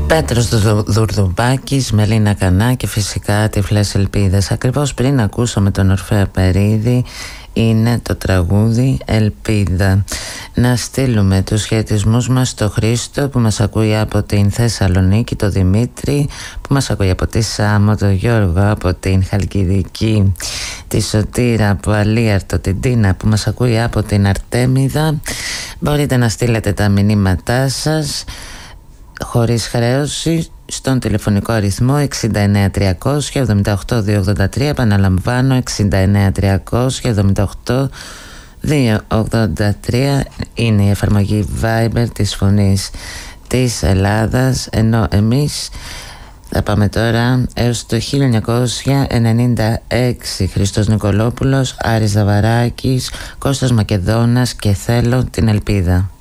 Πέτρος Δουρδουμπάκης, Μελίνα Κανά και φυσικά Τυφλές Ελπίδες. Ακριβώς πριν ακούσαμε τον Ορφέα Περίδη, είναι το τραγούδι Ελπίδα. Να στείλουμε τους χαιρετισμούς μας στο Χρήστο που μας ακούει από την Θεσσαλονίκη, το Δημήτρη που μας ακούει από τη Σάμο, το Γιώργο από την Χαλκιδική, τη Σωτήρα από Αλίαρτο, την Τίνα που μας ακούει από την Αρτέμιδα. Μπορείτε να στείλετε τα μηνύματά σας χωρίς χρέωση στον τηλεφωνικό αριθμό 69300 επαναλαμβάνω 69300 είναι η εφαρμογή Viber της Φωνής της Ελλάδας, ενώ εμείς θα πάμε τώρα έως το 1996. Χριστός Νικολόπουλος, Άρης Δαβαράκης, Κώστας Μακεδόνας και Θέλω την Ελπίδα.